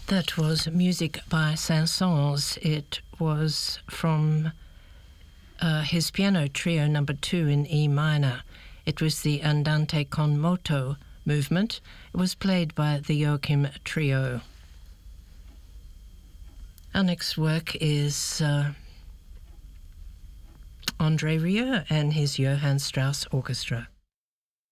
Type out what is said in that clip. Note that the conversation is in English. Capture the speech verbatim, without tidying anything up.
That was music by Saint-Saëns. It was from uh, his piano trio number two in E minor. It was the Andante con moto movement. It was played by the Joachim Trio. Our next work is uh, André Rieu and his Johann Strauss Orchestra.